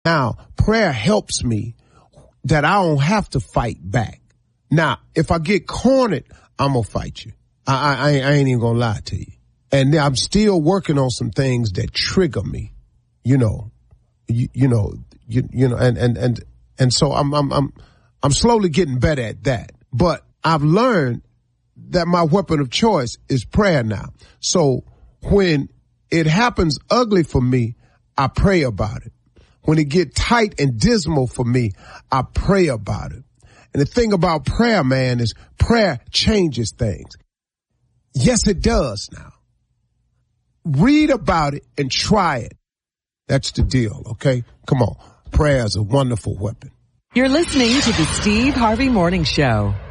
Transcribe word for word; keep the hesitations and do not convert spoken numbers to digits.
Now, prayer helps me that I don't have to fight back. Now, if I get cornered, I'm going to fight you. I, I, I ain't even going to lie to you. And I'm still working on some things that trigger me, you know, you, you know, you, you know, and, and, and, and so I'm, I'm, I'm, I'm slowly getting better at that. But I've learned that my weapon of choice is prayer now. So when it happens ugly for me, I pray about it. When it get tight and dismal for me, I pray about it. And the thing about prayer, man, is prayer changes things. Yes, it does now. Read about it and try it. That's the deal, okay? Come on. Prayer is a wonderful weapon. You're listening to the Steve Harvey Morning Show.